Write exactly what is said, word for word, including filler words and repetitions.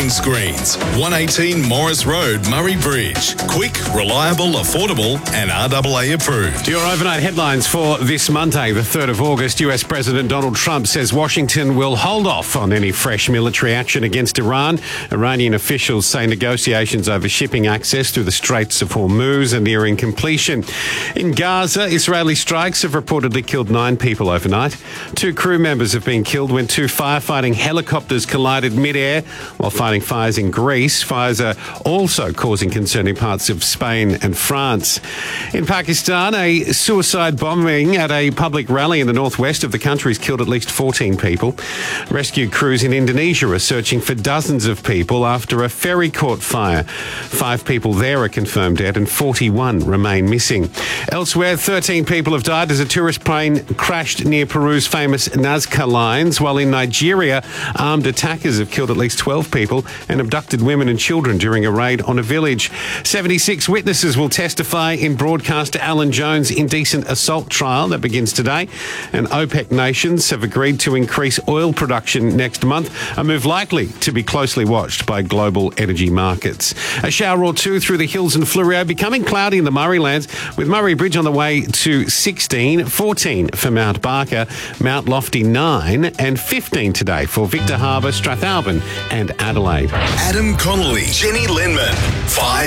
Windscreen Screens, one eighteen Morris Road, Murray Bridge. Quick, reliable, affordable and R A A approved. Your overnight headlines for this Monday, the third of August. U S President Donald Trump says Washington will hold off on any fresh military action against Iran. Iranian officials say negotiations over shipping access through the Straits of Hormuz are nearing completion. In Gaza, Israeli strikes have reportedly killed nine people overnight. Two crew members have been killed when two firefighting helicopters collided mid-air while fighting fires in Greece. Fires are also causing concern in parts of Spain and France. In Pakistan, a suicide bombing at a public rally in the northwest of the country has killed at least fourteen people. Rescue crews in Indonesia are searching for dozens of people after a ferry caught fire. Five people there are confirmed dead and forty-one remain missing. Elsewhere, thirteen people have died as a tourist plane crashed near Peru's famous Nazca Lines, while in Nigeria, armed attackers have killed at least twelve people and abducted women and children during a raid on a village. seventy-six witnesses will testify in broadcaster Alan Jones' indecent assault trial that begins today. And OPEC nations have agreed to increase oil production next month, a move likely to be closely watched by global energy markets. A shower or two through the hills and Fleurieu, becoming cloudy in the Murraylands, with Murray Bridge on the way to sixteen, fourteen for Mount Barker, Mount Lofty nine and fifteen today for Victor Harbour, Strathalbyn and Adelaide. Adam Connolly, Jenny Linman, five